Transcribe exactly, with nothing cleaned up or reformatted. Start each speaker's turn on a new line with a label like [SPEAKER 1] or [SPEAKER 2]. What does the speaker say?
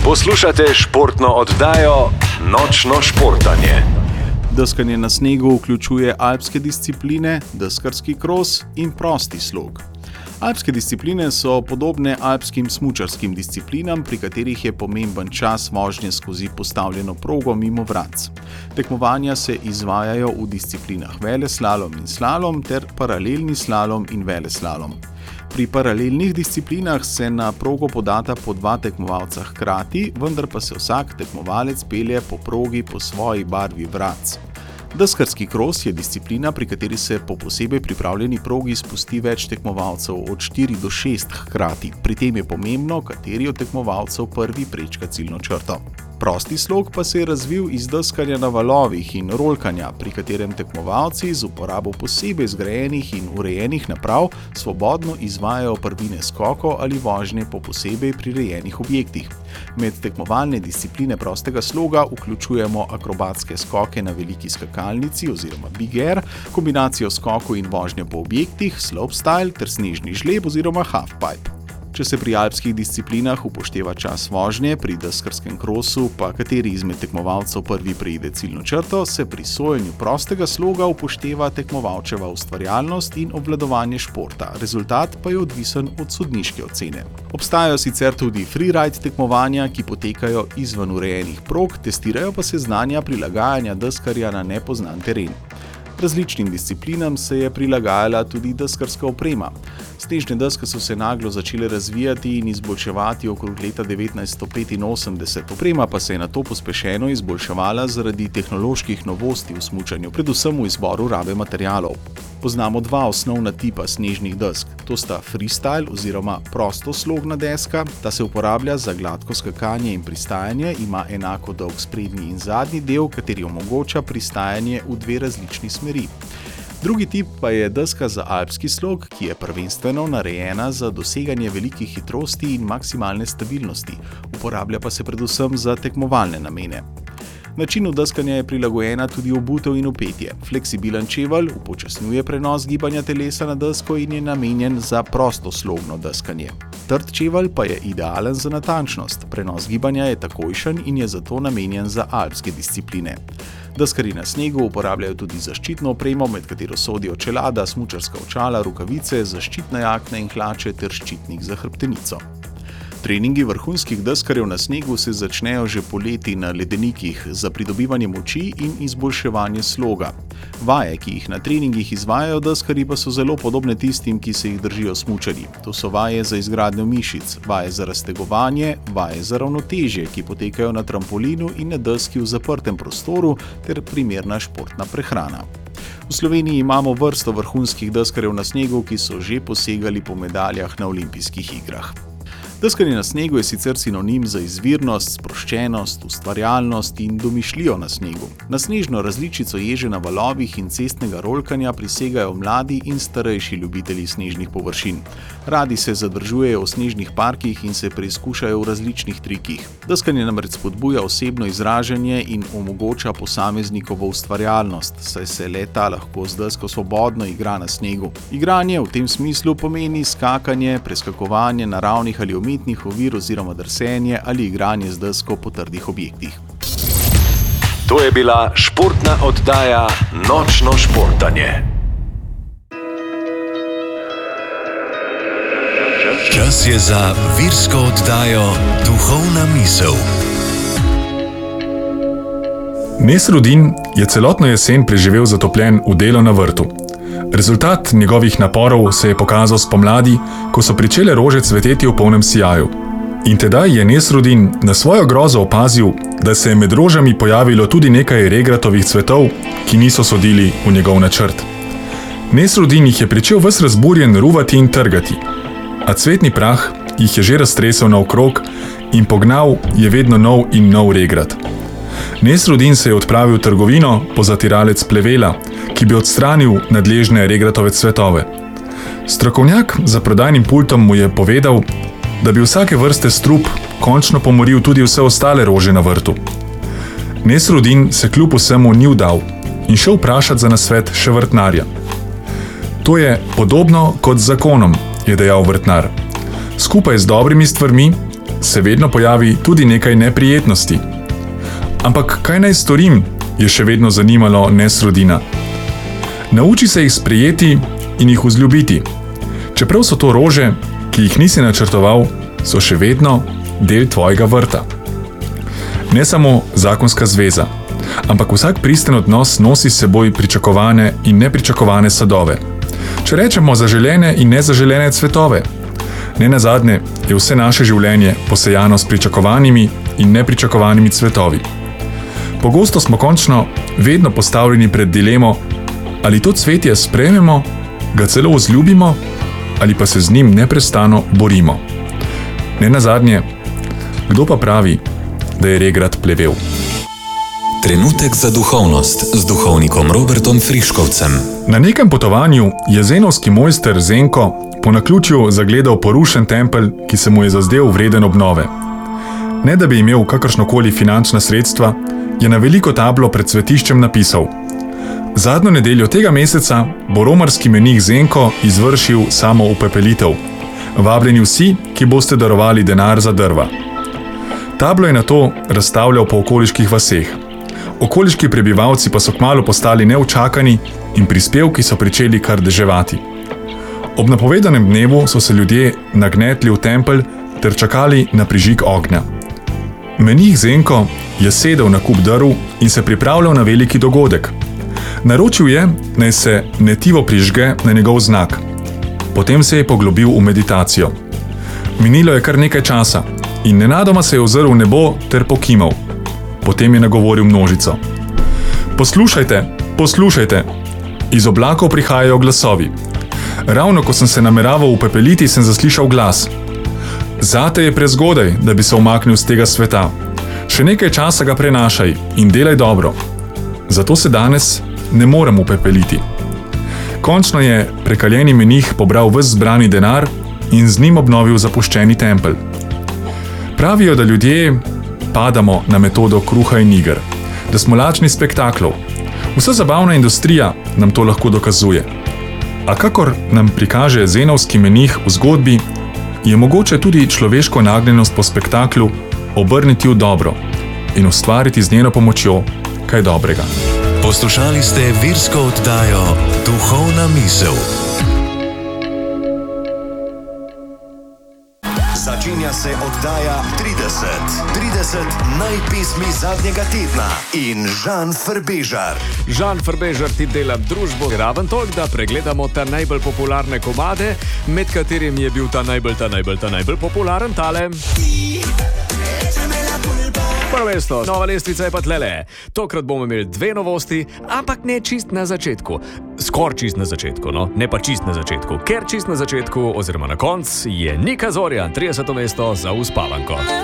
[SPEAKER 1] Poslušate športno oddajo Nočno športanje.
[SPEAKER 2] Deskanje na snegu vključuje alpske discipline, deskarski kros in prosti slog. Alpske discipline so podobne alpskim smučarskim disciplinam, pri katerih je pomemben čas vožnje skozi postavljeno progo mimo vratc. Tekmovanja se izvajajo v disciplinah veleslalom in slalom ter paralelni slalom in veleslalom. Pri paralelnih disciplinah se na progo podata po dva tekmovalca hkrati, vendar pa se vsak tekmovalec pelje po progi po svoji barvi vratc. Deskarski kros je disciplina, pri kateri se po posebej pripravljeni progi spusti več tekmovalcev od štiri do šest hkrati. Pri tem je pomembno, kateri od tekmovalcev prvi prečka ciljno črto. Prosti slog pa se je razvil iz deskanja na valovih in rolkanja, pri katerem tekmovalci z uporabo posebej zgrajenih in urejenih naprav svobodno izvajajo prvine skokov ali vožnje po posebej prirejenih objektih. Med tekmovalne discipline prostega sloga vključujemo akrobatske skoke na veliki skakalnici oziroma big air, kombinacijo skokov in vožnje po objektih, slopestyle ter snežni žleb oziroma halfpipe. Če se pri alpskih disciplinah upošteva čas vožnje, pri deskarskem krosu pa kateri izmed tekmovalcev prvi preide ciljno črto, se pri sojenju prostega sloga upošteva tekmovalčeva ustvarjalnost in obvladovanje športa, rezultat pa je odvisen od sodniške ocene. Obstajajo sicer tudi freeride tekmovanja, ki potekajo izven urejenih prog, testirajo pa se znanja prilagajanja deskarja na nepoznan teren. Različnim disciplinam se je prilagajala tudi deskarska oprema. Snežne deske so se naglo začele razvijati in izboljševati okrog leta devetnajststo petinosemdeset, oprema pa se je nato pospešeno izboljševala zaradi tehnoloških novosti v smučanju, predvsem v izboru rabe materialov. Poznamo dva osnovna tipa snežnih desk, to sta freestyle oziroma prostoslogna deska, ta se uporablja za gladko skakanje in pristajanje, ima enako dolg sprednji in zadnji del, kateri omogoča pristajanje v dve različni smeri. Drugi tip pa je deska za alpski slog, ki je prvenstveno narejena za doseganje velikih hitrosti in maksimalne stabilnosti, uporablja pa se predvsem za tekmovalne namene. Načinu deskanja je prilagojena tudi obutev in opetje. Fleksibilen čevelj upočasnjuje prenos gibanja telesa na desko in je namenjen za prostoslogno deskanje. Trd čevelj pa je idealen za natančnost, prenos gibanja je takojšen in je zato namenjen za alpske discipline. Deskarji na snegu uporabljajo tudi zaščitno opremo, med katero sodijo čelada, smučarska očala, rokavice, zaščitne jakne in hlače ter ščitnik za hrbtenico. Treningi vrhunskih deskarjev na snegu se začnejo že poleti na ledenikih za pridobivanje moči in izboljševanje sloga. Vaje, ki jih na treningih izvajajo deskarji, pa so zelo podobne tistim, ki se jih držijo smučarji. To so vaje za izgradnjo mišic, vaje za raztegovanje, vaje za ravnotežje, ki potekajo na trampolinu in na deski v zaprtem prostoru ter primerna športna prehrana. V Sloveniji imamo vrsto vrhunskih deskarjev na snegu, ki so že posegali po medaljah na olimpijskih igrah. Deskanje na snegu je sicer sinonim za izvirnost, sproščenost, ustvarjalnost in domišljijo na snegu. Na snežno različico ježe na valovih in cestnega rolkanja prisegajo mladi in starejši ljubitelji snežnih površin. Radi se zadržujejo v snežnih parkih in se preizkušajo v različnih trikih. Deskanje namreč spodbuja osebno izražanje in omogoča posameznikovo ustvarjalnost, saj se le-ta lahko z desko svobodno igra na snegu. Igranje v tem smislu pomeni skakanje, preskakovanje naravnih ali umetnih ovir oziroma drsenje ali igranje z desko po trdih objektih.
[SPEAKER 1] To je bila športna oddaja Nočno športanje. Čas je za virsko oddajo Duhovna misel.
[SPEAKER 3] Nesrudin je celotno jesen preživel zatopljen v delo na vrtu. Rezultat njegovih naporov se je pokazal spomladi, ko so pričele rože cveteti v polnem sijaju. In tedaj je Nesrudin na svojo grozo opazil, da se je med rožami pojavilo tudi nekaj regratovih cvetov, ki niso sodili v njegov načrt. Nesrudin jih je pričel ves razburjen ruvati in trgati, a cvetni prah jih je že raztresel naokrog in pognal je vedno nov in nov regrat. Nesrudin se je odpravil v trgovino po zatiralec plevela, ki bi odstranil nadležne regratove cvetove. Strokovnjak za prodajnim pultom mu je povedal, da bi vsake vrste strup končno pomoril tudi vse ostale rože na vrtu. Nesrudin se kljub vsemu ni vdal in šel vprašati za nasvet še vrtnarja. To je podobno kot z zakonom, je dejal vrtnar. Skupaj z dobrimi stvarmi se vedno pojavi tudi nekaj neprijetnosti. Ampak kaj naj storim, je še vedno zanimalo Nesrudina. Nauči se jih sprejeti in jih vzljubiti. Čeprav so to rože, ki jih nisi načrtoval, so še vedno del tvojega vrta. Ne samo zakonska zveza, ampak vsak pristen odnos nosi s seboj pričakovane in nepričakovane sadove. Če rečemo zaželene in nezaželene cvetove, ne nazadnje je vse naše življenje posejano s pričakovanimi in nepričakovanimi cvetovi. Pogosto smo končno vedno postavljeni pred dilemo, ali to cvetje sprejmemo, ga celo vzljubimo, ali pa se z njim neprestano borimo. Ne nazadnje, kdo pa pravi, da je regrat plevel?
[SPEAKER 1] Trenutek za duhovnost z duhovnikom Robertom Friškovcem.
[SPEAKER 3] Na nekem potovanju je zenovski mojster Zenko po naključju zagledal porušen tempelj, ki se mu je zazdel vreden obnove. Ne da bi imel kakršnokoli finančna sredstva, je na veliko tablo pred svetiščem napisal: Zadnjo nedeljo tega meseca bo romarski menih Zenko izvršil samo upepelitev. Vabljeni vsi, ki boste darovali denar za drva. Tablo je nato razstavljal po okoliških vaseh. Okoliški prebivalci pa so kmalu postali neučakani in prispevki so pričeli kar deževati. Ob napovedanem dnevu so se ljudje nagnetli v tempelj ter čakali na prižig ognja. Menih Zenko je sedel na kup drv in se pripravljal na veliki dogodek. Naročil je, naj se netivo prižge na njegov znak. Potem se je poglobil v meditacijo. Minilo je kar nekaj časa in nenadoma se je ozrl v nebo ter pokimal. Potem je nagovoril množico. Poslušajte, poslušajte, iz oblakov prihajajo glasovi. Ravno ko sem se nameraval upepeliti, sem zaslišal glas. Zate je prezgodaj, da bi se umaknil z tega sveta. Še nekaj časa ga prenašaj in delaj dobro. Zato se danes ne morem upepeliti. Končno je prekaljeni menih pobral ves zbrani denar in z njim obnovil zapuščeni tempelj. Pravijo, da ljudje padamo na metodo kruha in iger, da smo lačni spektaklov. Vsa zabavna industrija nam to lahko dokazuje. A kakor nam prikaže zenovski menih v zgodbi, je mogoče tudi človeško nagnjenost po spektaklu obrniti v dobro in ustvariti z njeno pomočjo kaj dobrega.
[SPEAKER 1] Poslušali ste virsko oddajo Duhovna misel. Začenja se oddaja trideset. trideset najpesmi zadnjega tedna in Žan Frbežar.
[SPEAKER 4] Žan Frbežar ti dela družbo raven toliko, da pregledamo ta najbolj popularne komade, med katerim je bil ta najbolj, ta najbolj, ta najbolj popularen tale. Prvo mesto, nova lestvica je pa tlele. Tokrat bomo imeli dve novosti, ampak ne čist na začetku. Skor čist na začetku, no, ne pa čist na začetku. Ker čist na začetku, oziroma na konc, je Nika Zorjan, trideseto mesto za uspavanko.